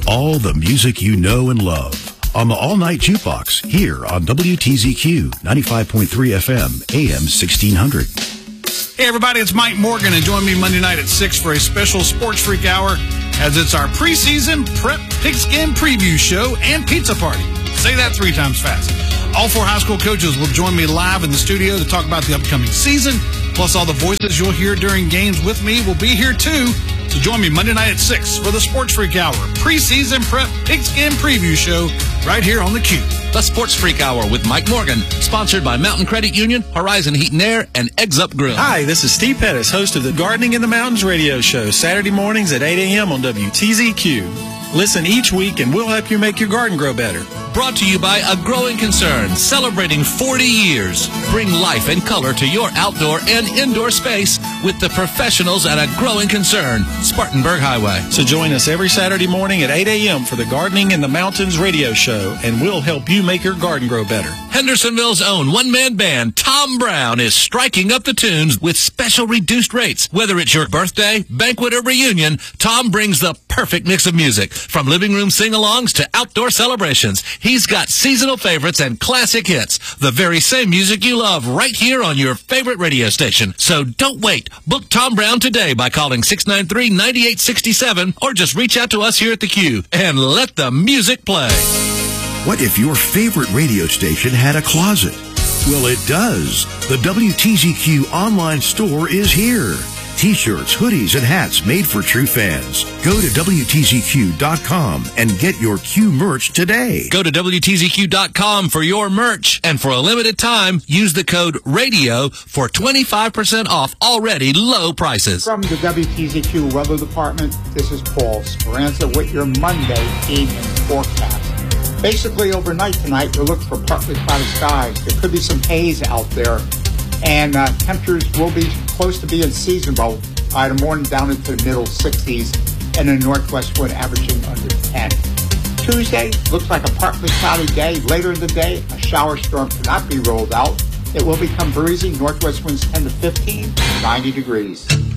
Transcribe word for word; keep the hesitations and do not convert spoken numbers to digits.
all the music you know and love on the all-night jukebox here on W T Z Q ninety-five point three F M, A M sixteen hundred. Hey everybody, it's Mike Morgan, and join me Monday night at six for a special Sports Freak Hour, as it's our preseason prep pigskin preview show and pizza party. Say that three times fast. All four high school coaches will join me live in the studio to talk about the upcoming season, plus all the voices you'll hear during games with me will be here too. So join me Monday night at six for the Sports Freak Hour preseason prep pigskin preview show right here on the Q. The Sports Freak Hour with Mike Morgan, sponsored by Mountain Credit Union, Horizon Heat and Air, and Eggs Up Grill. Hi, this is Steve Pettis, host of the Gardening in the Mountains radio show, Saturday mornings at eight a.m. on W T Z Q. Listen each week and we'll help you make your garden grow better. Brought to you by A Growing Concern, celebrating forty years. Bring life and color to your outdoor and indoor space with the professionals at A Growing Concern, Spartanburg Highway. So join us every Saturday morning at eight a.m. for the Gardening in the Mountains radio show, and we'll help you make your garden grow better. Hendersonville's own one-man band, Tom Brown, is striking up the tunes with special reduced rates. Whether it's your birthday, banquet, or reunion, Tom brings the perfect mix of music, from living room sing-alongs to outdoor celebrations. He's got seasonal favorites and classic hits, the very same music you love right here on your favorite radio station. So don't wait. Book Tom Brown today by calling six nine three, nine eight six seven or just reach out to us here at the Q and let the music play. What if your favorite radio station had a closet? Well, it does. The W T Z Q online store is here. T-shirts, hoodies, and hats made for true fans. Go to W T Z Q dot com and get your Q merch today. Go to W T Z Q dot com for your merch, and for a limited time, use the code RADIO for twenty-five percent off already low prices. From the W T Z Q Weather Department, this is Paul Speranza with your Monday evening forecast. Basically, overnight tonight, we're looking for partly cloudy skies. There could be some haze out there, and uh, temperatures will be close to being seasonable by the morning, down into the middle sixties, and the northwest wind averaging under ten. Tuesday looks like a partly cloudy day. Later in the day, a shower storm cannot be rolled out. It will become breezy. Northwest winds ten to fifteen, ninety degrees.